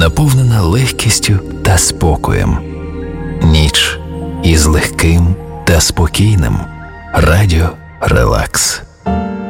наповнена легкістю та спокоєм. Ніч із легким та спокійним. Радіо Релакс.